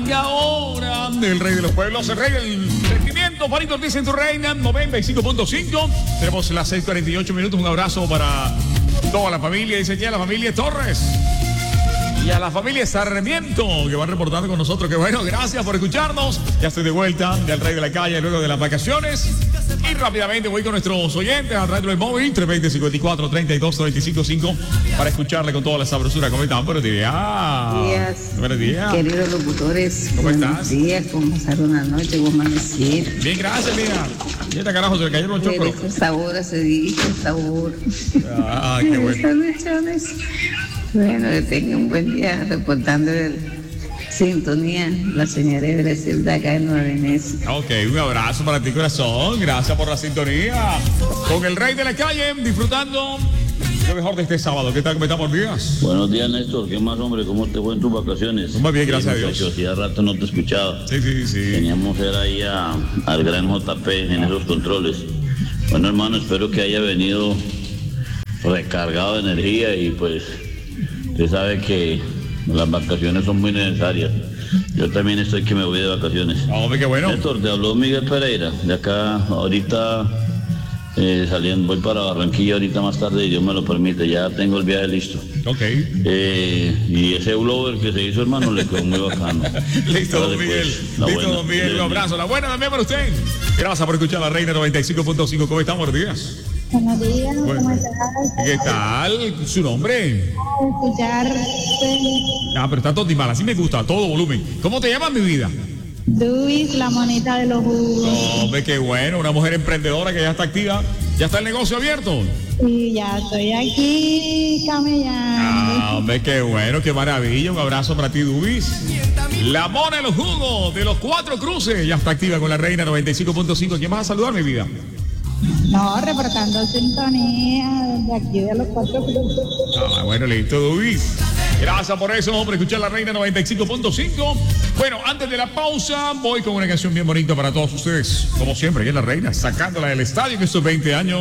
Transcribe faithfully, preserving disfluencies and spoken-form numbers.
larga hora del Rey de los Pueblos, el Rey del Sentimiento. Juanito Ortiz en tu reina, noventa y cinco punto cinco. Tenemos las seis cuarenta y ocho minutos. Un abrazo para toda la familia. Dice ya la familia Torres y a la familia Sarmiento que van reportando con nosotros. Que bueno, gracias por escucharnos. Ya estoy de vuelta del Rey de la Calle luego de las vacaciones. Y rápidamente voy con nuestros oyentes a través del móvil tres veinte, cincuenta y cuatro, treinta y dos, noventa y cinco, cinco para escucharle con toda la sabrosura. ¿Cómo están? Buenos días. Días. Buenos días. Queridos locutores, ¿Cómo buenos estás? días, ¿cómo pasaron la noche? ¿Cómo amanecer? Bien, gracias, mira. Y esta carajo se le cayeron los chocos. Con sabor a ceviche, sabor. Ah, qué bueno. Bendiciones. Bueno, que tengan un buen día reportando el sintonía, la señora Greselda acá en Nueva Venecia. Ok, un abrazo para ti, corazón. Gracias por la sintonía. Con el Rey de la Calle, disfrutando lo mejor de este sábado. ¿Qué tal? ¿Cómo estamos, días? Buenos días, Néstor. ¿Qué más, hombre? ¿Cómo te fue en tus vacaciones? Muy bien, gracias sí, a Dios. Hacía rato no te escuchaba. Sí, sí, sí. Teníamos que ir ahí a, al gran J P en esos controles. Bueno, hermano, espero que haya venido recargado de energía y pues usted sabe que las vacaciones son muy necesarias. Yo también estoy que me voy de vacaciones. Oh, hombre, qué bueno. Néstor, te habló Miguel Pereira. De acá, ahorita eh, saliendo, voy para Barranquilla ahorita más tarde, y Dios me lo permite. Ya tengo el viaje listo. Ok. Eh, y ese blower que se hizo, hermano, le quedó muy bacano. Listo, don Vale, Miguel. pues, la Listo, buena. don Miguel. Un abrazo. La buena también para usted. Gracias por escuchar la Reina noventa y cinco punto cinco. ¿Cómo estamos? Buenos días. Buenos días, Bueno. ¿cómo estás? ¿Qué tal? ¿Su nombre? Escucharte. Ah, pero está todo mal. Así me gusta, a todo volumen. ¿Cómo te llamas, mi vida? Luis, la monita de los jugos. Hombre, qué bueno. Una mujer emprendedora que ya está activa. ¿Ya está el negocio abierto? Y ya estoy aquí camellando. Ah, hombre, qué bueno, qué maravilla. Un abrazo para ti, Dubis. La mona de los jugos de los Cuatro Cruces ya está activa con la Reina noventa y cinco punto cinco. ¿Quién vas a saludar, mi vida? No, reportando sintonía de aquí de los Cuatro Cruces. Ah, bueno, listo, Dubis. Gracias por eso, por escuchar la Reina noventa y cinco punto cinco. Bueno, antes de la pausa, voy con una canción bien bonita para todos ustedes. Como siempre, aquí en la Reina, sacándola del estadio, que estos veinte años.